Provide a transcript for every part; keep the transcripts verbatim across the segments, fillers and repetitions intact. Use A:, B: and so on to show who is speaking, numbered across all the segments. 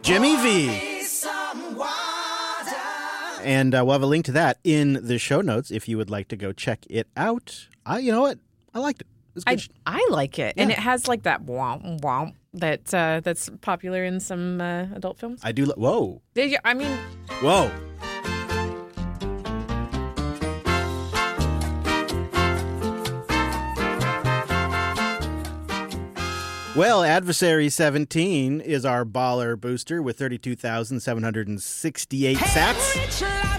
A: Jimmy V. And uh, we'll have a link to that in the show notes if you would like to go check it out. I, you know what? I liked it. It was good.
B: I, I like it.
A: Yeah.
B: And it has like that womp womp that, uh, that's popular in some uh, adult films.
A: I do. Li- Whoa.
B: Did you, I mean...
A: Whoa. Well, Adversary seventeen is our baller booster with thirty-two thousand seven hundred sixty-eight sats.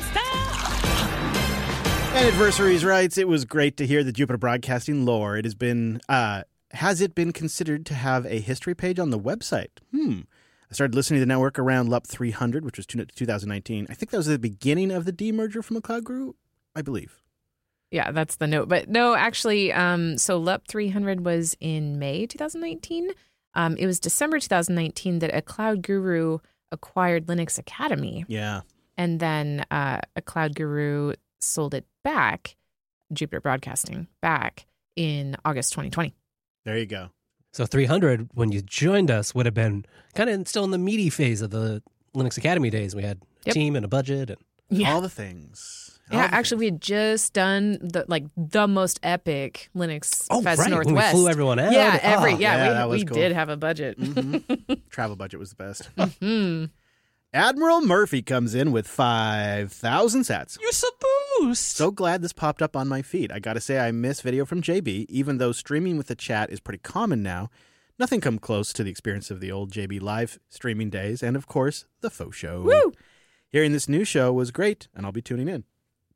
A: And Adversaries writes, it was great to hear the Jupiter Broadcasting lore. It has been, uh, has it been considered to have a history page on the website? Hmm. I started listening to the network around L U P three hundred, which was two thousand nineteen. I think that was the beginning of the demerger from McLeod Group, I believe.
B: Yeah, that's the note. But no, actually, um, so L U P three hundred was in May twenty nineteen. Um, it was December twenty nineteen that a Cloud Guru acquired Linux Academy.
A: Yeah.
B: And then uh, a Cloud Guru sold it back, Jupiter Broadcasting, back in August twenty twenty.
A: There you go.
C: So three hundred, when you joined us, would have been kind of still in the meaty phase of the Linux Academy days. We had a
B: Yep.
C: team and a budget. And
B: Yeah.
A: All the things. All
B: Yeah,
A: the
B: actually, we had just done the like the most epic Linux
C: oh,
B: Fest
C: right, when we
B: Northwest.
C: flew everyone out.
B: Yeah, every
C: Oh.
B: yeah,
A: Yeah, that
B: we,
A: was
B: we
A: cool.
B: did have a budget.
A: Mm-hmm. Travel budget was the best.
B: Hmm.
A: Admiral Murphy comes in with five thousand sats.
C: You're so boost.
A: So glad this popped up on my feed. I gotta say, I miss video from J B, even though streaming with the chat is pretty common now. Nothing come close to the experience of the old J B live streaming days, and of course, the faux show.
B: Woo!
A: Hearing this new show was great, and I'll be tuning in.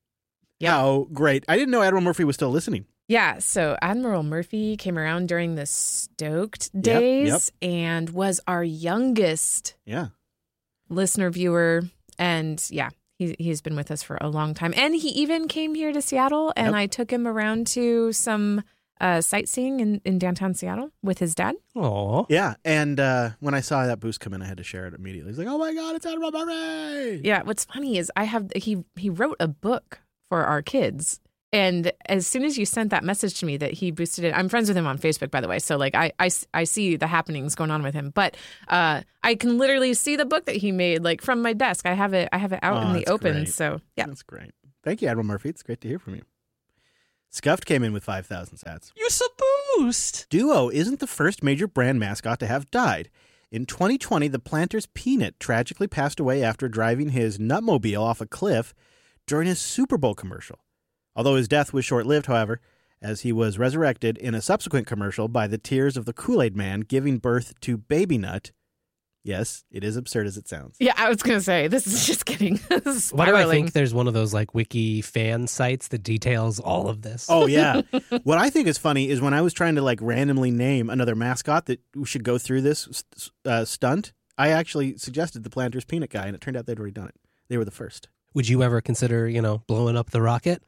B: Yep.
A: How great. I didn't know Admiral Murphy was still listening.
B: Yeah, so Admiral Murphy came around during the Stoked
A: Yep,
B: days and was our youngest
A: Yeah.
B: listener viewer. And yeah, he, he's been with us for a long time. And he even came here to Seattle, and
A: Yep.
B: I took him around to some uh, sightseeing in, in downtown Seattle with his dad.
C: Aw.
A: Yeah, and uh, when I saw that boost come in, I had to share it immediately. He's like, oh my God, it's Admiral Murphy!
B: Yeah, what's funny is I have he he wrote a book for our kids. And as soon as you sent that message to me that he boosted it, I'm friends with him on Facebook, by the way. So like I, I, I see the happenings going on with him, but uh, I can literally see the book that he made like from my desk. I have it. I have it out
A: Oh,
B: in the
A: that's
B: open.
A: great.
B: So yeah.
A: That's great. Thank you, Admiral Murphy. It's great to hear from you. Scuffed came in with five thousand sats.
C: You're so boost.
A: Duo isn't the first major brand mascot to have died. In twenty twenty, the Planters Peanut tragically passed away after driving his Nutmobile off a cliff during his Super Bowl commercial. Although his death was short-lived, however, as he was resurrected in a subsequent commercial by the tears of the Kool-Aid Man giving birth to Baby Nut. Yes, it is absurd as it sounds.
B: Yeah, I was going to say, this is just getting spiraling.
C: Why do I think there's one of those like wiki fan sites that details all of this?
A: Oh, yeah. What I think is funny is when I was trying to like randomly name another mascot that we should go through this uh, stunt, I actually suggested the Planters Peanut guy, and it turned out they'd already done it. They were the first.
C: Would you ever consider, you know, blowing up the rocket?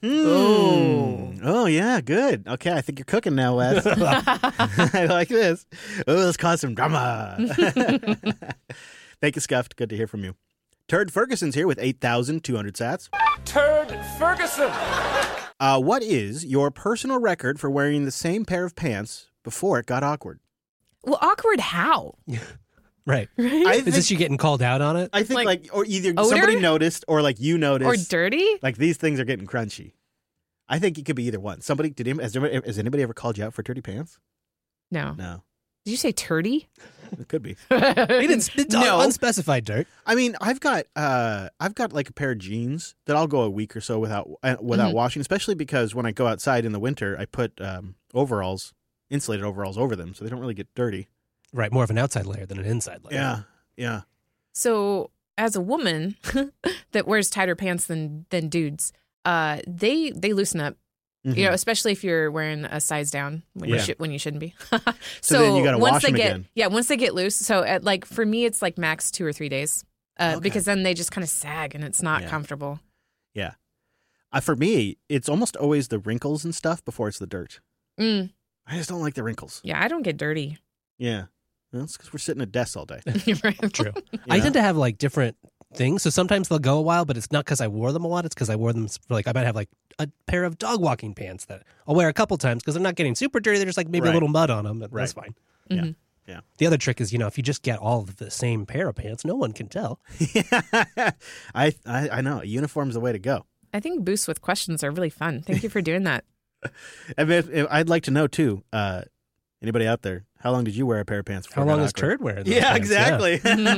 A: Oh. Oh, yeah, good. Okay, I think you're cooking now, Wes. I like this. Oh, let's cause some drama. Thank you, Scuffed. Good to hear from you. Turd Ferguson's here with eight thousand two hundred sats.
D: Turd Ferguson!
A: Uh, what is your personal record for wearing the same pair of pants before it got awkward?
B: Well, awkward how?
C: Right.
A: I
C: Is
A: think,
C: this you getting called out on it?
A: I think like,
B: like
A: or either
B: odor?
A: somebody noticed or like you noticed.
B: Or dirty?
A: Like these things are getting crunchy. I think it could be either one. Somebody did. Him, has, anybody, has anybody ever called you out for dirty pants?
B: No.
A: No,
B: Did you say turdy?
A: it could be.
C: He didn't, it's
B: No.
C: unspecified dirt.
A: I mean, I've got uh, I've got like a pair of jeans that I'll go a week or so without uh, without
B: Mhm.
A: washing, especially because when I go outside in the winter, I put um, overalls, insulated overalls over them, so they don't really get dirty.
C: Right, more of an outside layer than an inside layer.
A: Yeah, yeah.
B: So, as a woman that wears tighter pants than than dudes, uh, they they loosen up.
A: Mhm.
B: You know, especially if you're wearing a size down when
A: Yeah.
B: you should when you shouldn't be.
A: So then you gotta
B: once
A: wash
B: they
A: them
B: get,
A: again.
B: Yeah, once they get loose. So, at, like for me, it's like max two or three days, uh,
A: Okay.
B: because then they just kind of sag and it's not
A: Yeah.
B: comfortable.
A: yeah. Uh, for me, it's almost always the wrinkles and stuff before it's the dirt.
B: Mm,
A: I just don't like the wrinkles.
B: yeah, I don't get dirty.
A: Yeah, well, it's because we're sitting at desks all day.
B: Right.
C: True.
A: You
C: I
A: know?
C: tend to have like different things. So sometimes they'll go a while, but it's not because I wore them a lot. It's because I wore them for like, I might have like a pair of dog walking pants that I'll wear a couple times because they're not getting super dirty. They're just like maybe
A: Right.
C: a little mud on them. But That's
A: Right.
C: fine.
A: Yeah.
B: Mhm.
A: Yeah.
C: The other trick is, you know, if you just get all of the same pair of pants, no one can tell.
A: I, I I know. A uniform's the way to go.
B: I think boosts with questions are really fun. Thank you for doing that.
A: I mean, if, if, I'd like to know, too, uh, anybody out there, how long did you wear a pair of pants for?
C: How long is Turd wearing those
A: Yeah,
C: pants?
A: exactly.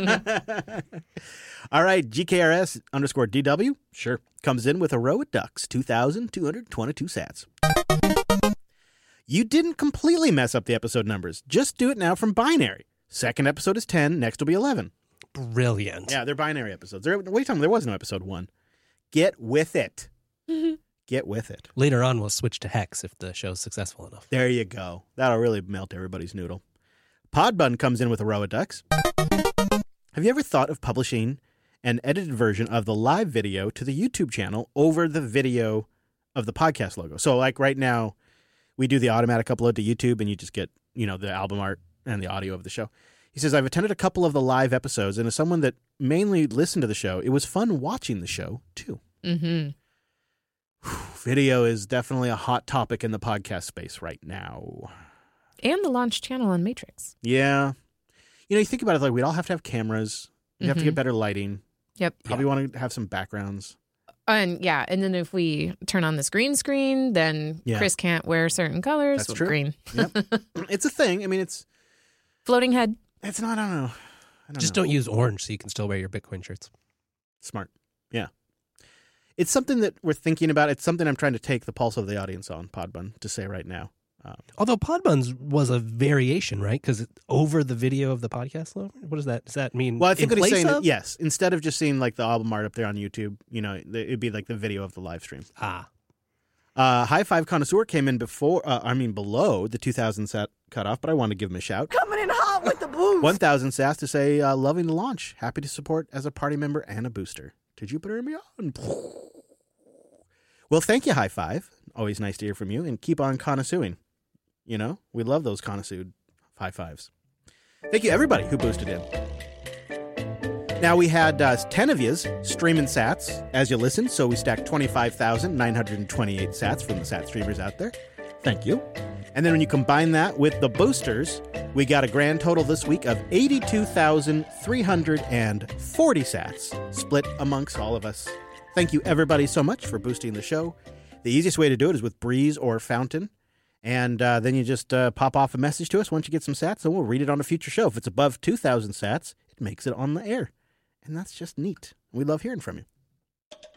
A: All right, G K R S underscore D W, sure, comes in with a row of ducks, two thousand two hundred twenty-two sats. You didn't completely mess up the episode numbers. Just do it now from binary. Second episode is ten, next will be eleven.
C: Brilliant.
A: Yeah, they're binary episodes. There, what are you talking about? There was no episode one. Get with it. Get with it.
C: Later on, we'll switch to hex if the show's successful enough.
A: There you go. That'll really melt everybody's noodle. Podbun comes in with a row of ducks. Have you ever thought of publishing an edited version of the live video to the YouTube channel over the video of the podcast logo? So like right now, we do the automatic upload to YouTube and you just get, you know, the album art and the audio of the show. He says, I've attended a couple of the live episodes, and as someone that mainly listened to the show, it was fun watching the show, too.
B: Mm-hmm.
A: Video is definitely a hot topic in the podcast space right now.
B: And the launch channel on Matrix.
A: Yeah. You know, you think about it, like, we'd all have to have cameras. You have to
B: Mhm.
A: get better lighting.
B: Yep.
A: Probably want to have some backgrounds.
B: And yeah, and then if we turn on this green screen, then
A: Yeah.
B: Chris can't wear certain colors.
A: That's
B: with
A: true.
B: Green.
A: Yep. It's a thing. I mean, it's
B: Floating head.
A: it's not, I don't know. I don't
C: Just
A: know.
C: don't use orange so you can still wear your Bitcoin shirts.
A: Smart. Yeah. It's something that we're thinking about. It's something I'm trying to take the pulse of the audience on, Podbun, to say right now. Um,
C: Although Podbuns was a variation, right? Because over the video of the podcast logo? What does that does that mean?
A: well, I think
C: in
A: what he's
C: place
A: saying is,
C: of?
A: yes, instead of just seeing like the album art up there on YouTube, you know, it'd be like the video of the live stream.
C: Ah.
A: Uh, High Five Connoisseur came in before, uh, I mean, below the two thousand sat cutoff, but I want to give him a shout.
E: Coming in hot with the boost.
A: one thousand sats to say, uh, loving the launch. Happy to support as a party member and a booster. To Jupiter and beyond. Well, thank you, High Five. Always nice to hear from you. And keep on connoisseuring. You know, we love those connoisseured high fives. Thank you, everybody who boosted in. Now, we had uh, ten of yous streaming sats as you listened, so we stacked twenty-five thousand nine hundred twenty-eight sats from the sat streamers out there. Thank you. And then when you combine that with the boosters, we got a grand total this week of eighty-two thousand three hundred forty sats split amongst all of us. Thank you, everybody, so much for boosting the show. The easiest way to do it is with Breeze or Fountain. And uh, then you just uh, pop off a message to us once you get some sats, and we'll read it on a future show. If it's above two thousand sats, it makes it on the air. And that's just neat. We love hearing from you.